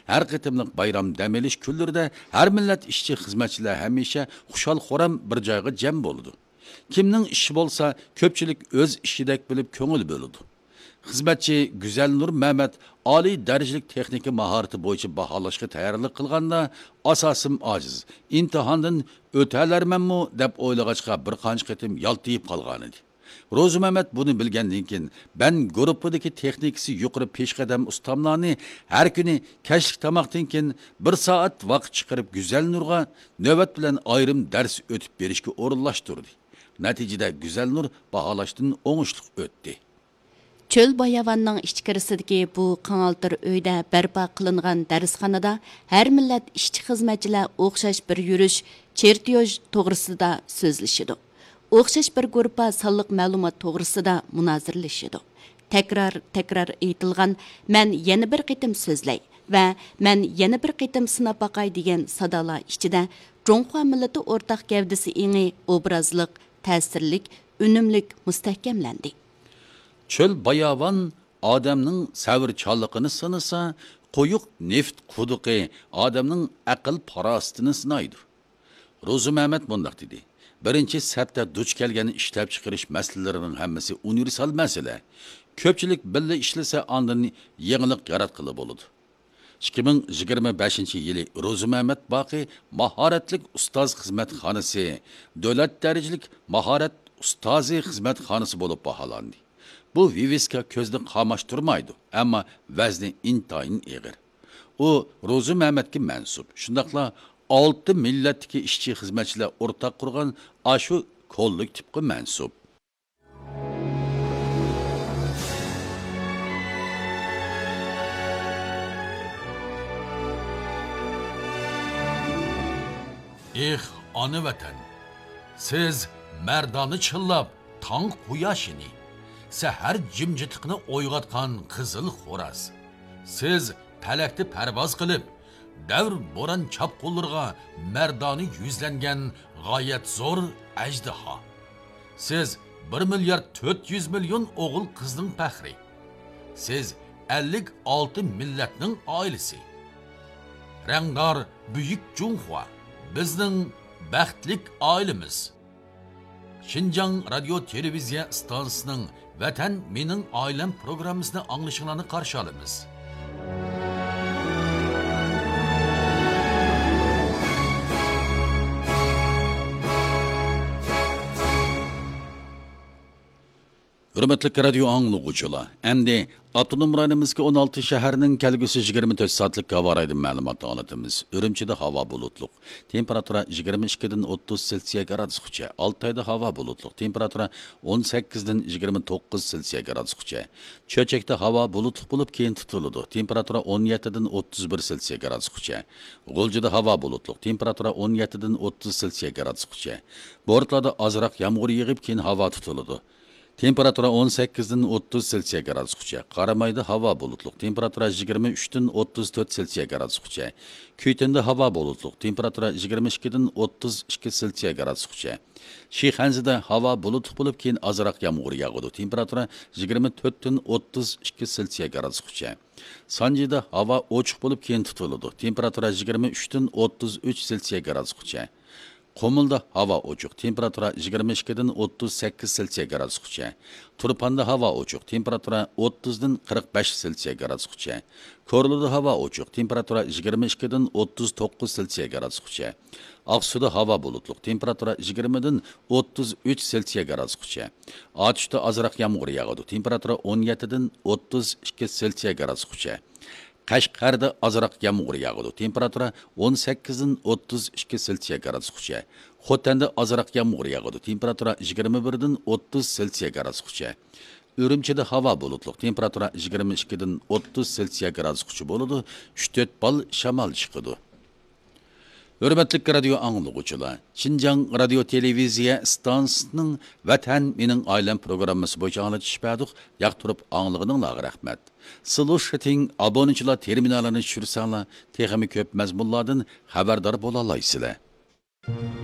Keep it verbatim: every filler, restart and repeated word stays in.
her qitimliq bayram dam olish kunlarida har millat ishchi xizmatchilar hamisha xushal xo'ram bir joyga jam bo'ladi. Kimning ishi bo'lsa, ko'pchilik o'z ishidek bilib ko'ngil bo'ladi. Xizmatchi Güzelnur Mehmet oliy darajalik texnika mahorati bo'yicha baholashga tayyorlik qilganda asosim ojiz. Imtihondan o'talarmanmi deb o'ylag'achqa bir qancha qitim yaltiyib qolgan edi. Ro'zi Mehmet buni bilgandan keyin ben guruhdagi texnikasi yuqori peshqadam ustamlarni har kuni kashlik tamoqdan keyin bir soat vaqt chiqarib Güzelnurga navbat bilan ayrim dars o'tib berishga o'rinlashtirdi. Natijada Güzelnur baholashdan o'ngishli o'tdi. Çöl bayavanның içkirisidagi bu qanaltır öydə bərpa qılınğan dərsxanada hər millət işçi xizmətçilər oxşaş bir yürüş, çertiyoj toğrısında sözləşidi. Oxşaş bir qrupa sallıq məlumat toğrısında münazirləşidi. Təkrar təkrar aytılğan mən yeni bir qitim sözləy və mən yeni bir qitim sınab baqay degan sadalar içində Jonqua millati ortaq gavdisi eni obrazlıq, təsirlik, ünümlük müstəhkəmləndi. Çöl bayavan adamның səvirçallıqını sınısa, qoyuq neft quduqi adamның aql parastını sınaydı. Ro'zi Mehmet bundaq dedi. Birinchi sapda duch kelgan ishlab chiqarish masalalarının hammasi universal masala. Ko'pchilik birga ishlasa ondan yangilik yaratqili bo'ladi. ikki ming yigirma beshinchi yili Ro'zi Mehmet Baqi mahoratlik ustoz xizmatxonasi, davlat darajalik mahorat ustozi xizmatxonasi bo'lib baholandi. Bu viviska ko'zni qamashtirmaydi, ammo vazni intayin eg'ir. U Ro'zi Mehmetga mansub. Shundaqla olti millatdagi ishchi xizmatchilar o'rtaq qurgan ashu kollek tipga mansub. Eh, ana vatan. Siz mardoni chillab, tong quyoshini sahar jimjitiqni o'yg'atgan qizil xo'raz. Siz palakni parvoz qilib, davr bo'ron chapqullarga mardoni yuzlangan g'oyat zo'r ajdaho. Siz bir milliard to'rt yuz million o'g'il qizning faxri. Siz ellik olti millatning oilasi. Rangdor buyuk Junxua bizning baxtlik oilamiz. Şinjan Radyo Televiziya stansiyasining Vatan mening oilam programmasini anglashinglarni qarshi olamiz. Hürmetli radyo anglag'uvchilar, endi Abdunum rayonimizga o'n olti shaharning kelgusi yigirma to'rt soatlik havo raydi ma'lumotini olatamiz. Urumchida havo bulutli. Temperatura yigirma ikki dan o'ttiz Selsiya gradusgacha. Oltayda havo bulutli. Temperatura o'n sakkiz dan yigirma to'qqiz Selsiya gradusgacha. Cho'chakda havo bulutli bo'lib keyin tutiladi. Temperatura o'n yetti dan o'ttiz bir Selsiya gradusgacha. G'uljida havo bulutli. Temperatura o'n yetti dan o'ttiz Selsiya gradusgacha. Bortlarda ozroq yomg'ir yig'ib keyin havo tutiladi. Temperatura o'n sakkiz dan o'ttiz Selsiya gradusgacha. Qaramayda havo bulutli. Temperatura yigirma uch dan o'ttiz to'rt Selsiya gradusgacha. Kuytenda havo bulutli. Temperatura yigirma ikki dan o'ttiz ikki Selsiya gradusgacha. Shixanzida havo bulutli bo'lib keyin ozroq yomg'ir yog'adi. Temperatura yigirma to'rt dan o'ttiz ikki Selsiya gradusgacha. Sanjida havo ochiq bo'lib keyin tutiladi. Temperatura yigirma uch dan o'ttiz uch Selsiya gradusgacha. Qumulda havo ochiq, temperatura yigirma ikki dan o'ttiz sakkiz Selsiya gradusgacha. Turpanda havo ochiq, temperatura o'ttiz dan qirq besh Selsiya gradusgacha. Ko'rluda havo ochiq, temperatura yigirma ikki dan o'ttiz to'qqiz Selsiya gradusgacha. Aqsuda havo bulutli, temperatura yigirma dan o'ttiz uch Selsiya gradusgacha. Otishda ozroq yomg'ir yog'adi, temperatura o'n yetti dan o'ttiz ikki Selsiya gradusgacha. Qashqarda ozroq yomg'ir yog'adi. Temperatura o'n sakkiz dan o'ttiz ikki Selsiya gradusgacha. Xotanda ozroq yomg'ir yog'adi. Temperatura yigirma bir dan o'ttiz Selsiya gradusgacha. Urumchida havo bulutli. Temperatura yigirma ikki dan o'ttiz Selsiya gradusgacha bo'ladi. uch to'rt bal shamol chiqadi. Hürmetli radyo anglag'uvchilar, Şinjan Radyo Televiziya stansiyasining Vatan mening oilam programmasi bo'yicha anglatish berdik. Yoqtirib anglag'ininglarga rahmat. Slushing abonechilar terminalini tushirsanglar, texnik ko'p mazmunlardan xabardor bo'la olasizlar.